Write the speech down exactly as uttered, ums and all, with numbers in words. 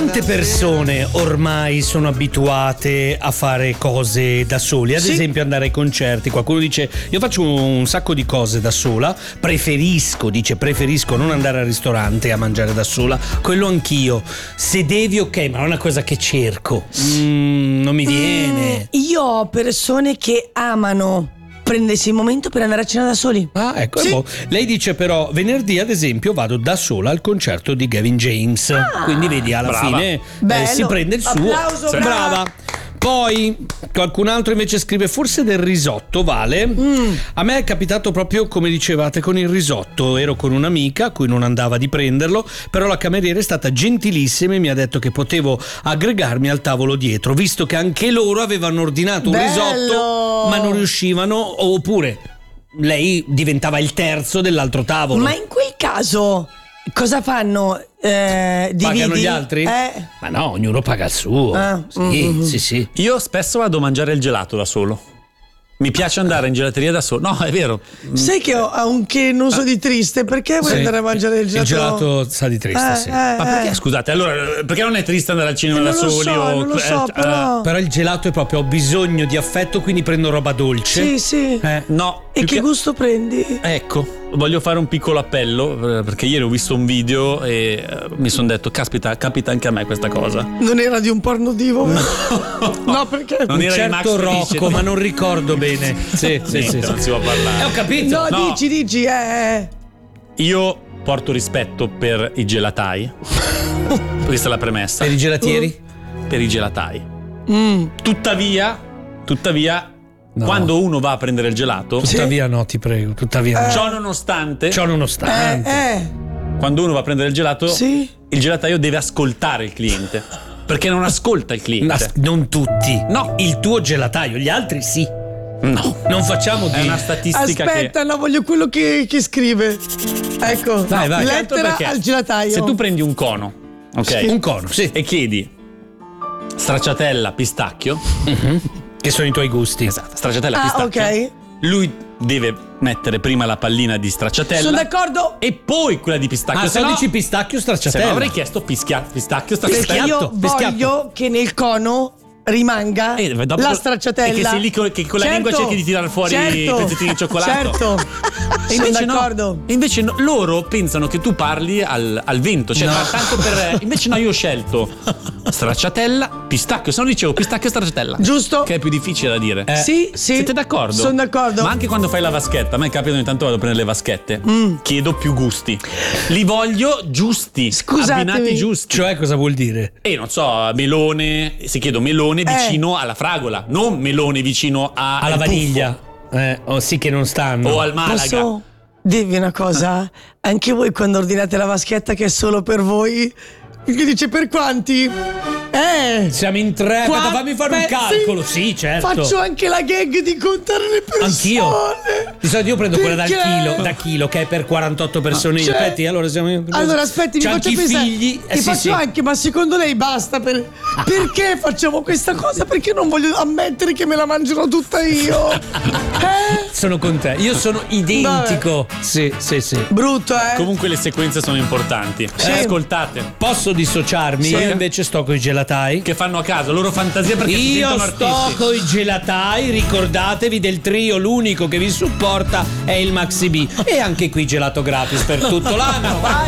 Quante persone ormai sono abituate a fare cose da soli? Ad Sì. esempio andare ai concerti. Qualcuno dice io faccio un sacco di cose da sola, preferisco, dice preferisco non andare al ristorante a mangiare da sola. Quello anch'io. Se devi ok, ma non è una cosa che cerco. Mm, non mi viene. Mm, io ho persone che amano prendersi il momento per andare a cena da soli. Ah, ecco, Sì. è buono. Lei dice però venerdì ad esempio vado da sola al concerto di Gavin James. Ah. Quindi vedi alla Brava. fine eh, Bello. si prende il suo. Applauso, Sì. brava. Brava. Poi qualcun altro invece scrive forse del risotto, vale? Mm. A me è capitato proprio come dicevate con il risotto. Ero con un'amica a cui non andava di prenderlo, però la cameriera è stata gentilissima e mi ha detto che potevo aggregarmi al tavolo dietro, visto che anche loro avevano ordinato un Bello. risotto ma non riuscivano, oppure lei diventava il terzo dell'altro tavolo. Ma in quel caso cosa fanno? Eh, Pagano dividi? gli altri? Eh. Ma no, ognuno paga il suo. Ah, sì, mm-hmm. sì, sì. Io spesso vado a mangiare il gelato da solo. Mi piace andare in gelateria da solo. No, è vero. Sai che ho ha un che non so di triste, perché vuoi Sì. andare a mangiare il gelato? Il gelato sa di triste, Eh, sì. eh, Ma perché? eh. Scusate, allora, perché non è triste andare al cinema Eh, da non lo soli? so, o, non lo so, eh, però- Però il gelato è proprio ho bisogno di affetto, quindi prendo roba dolce. Sì, sì. Eh. No. E più che gusto prendi? Ecco, voglio fare un piccolo appello eh, perché ieri ho visto un video e eh, mi sono detto, caspita, capita anche a me questa cosa. Non era di un porno divo? No, no perché? Non Un era di Max certo Felice. Rocco, ma non ricordo bene. Sì, sì, Niente, sì, non sì. si può parlare. Eh, ho capito. No, No. dici, dici, eh. Io porto rispetto per i gelatai. Questa è la premessa. Per i gelatieri? Per i gelatai. Mm. Tuttavia, tuttavia, No. quando uno va a prendere il gelato, Tuttavia no, ti prego, tuttavia no. ciò nonostante, Ciò Eh, nonostante. eh. quando uno va a prendere il gelato, Sì. il gelataio deve ascoltare il cliente. Perché non ascolta il cliente. Nas- non tutti. No. Il tuo gelataio, gli altri sì. No. Non facciamo di È una statistica Aspetta, no, voglio quello che, che scrive. Ecco, Vai, vai. che... Tanto lettera perché al gelataio. se tu prendi un cono, ok? un cono, sì. E chiedi stracciatella, pistacchio. Che sono i tuoi gusti. Esatto, stracciatella, Ah, pistacchio. ok. Lui deve mettere prima la pallina di stracciatella. Sono d'accordo. E poi quella di pistacchio. Ah, se se no, dici pistacchio se stracciatella. no avrei chiesto pischia, pistacchio, Perché stracciatella. io Fischiato. voglio che nel cono rimanga Eh, dopo- la stracciatella. e che sei lì con- che con la lingua cerchi di tirar fuori i pezzettini di cioccolato. Certo. E Sono invece no, d'accordo. e invece no, loro pensano che tu parli al, al vento, cioè No. ma tanto per invece no, io ho scelto stracciatella, pistacchio, se no dicevo pistacchio e stracciatella. Giusto? Che è più difficile da dire. Eh. Sì, sì. Siete d'accordo? Sono d'accordo. Ma anche quando fai la vaschetta, a me capita ogni tanto vado a prendere le vaschette. Mm. Chiedo più gusti. Li voglio giusti, Scusatemi. abbinati giusti. Cioè, cosa vuol dire? E non so, melone, se chiedo melone Eh. vicino alla fragola, non melone vicino a, Alla al vaniglia. Eh, oh, sì che non stanno. puffo o al Malaga. Posso dirvi una cosa? Anche voi quando ordinate la vaschetta che è solo per voi, che dice per quanti? Eh! Siamo in tre, Qua- aspetta, fammi fare un beh, calcolo. Sì, certo. Faccio anche la gag di contare le persone. Anch'io. Di solito io prendo quella dal Perché? chilo, da chilo, che è per quarantotto persone. Cioè- Aspetti, allora siamo. Allora aspetti, mi C'è faccio anche i pensare. figli. Eh, Ti sì, faccio sì. anche, ma secondo lei basta per... Perché facciamo questa cosa? Perché non voglio ammettere che me la mangerò tutta io? Eh? Sono con te. Io sono identico. Sì, sì, sì. Brutto, eh? Comunque le sequenze sono importanti. Sì. Eh, ascoltate. Posso dissociarmi? Sì. Io invece sto con i gelatai. Che fanno a caso, loro fantasia perché si Io sentono sto artisti. con i gelatai, ricordatevi del trio, l'unico che vi supporta è il Maxi B. E anche qui gelato gratis per tutto l'anno. Vai!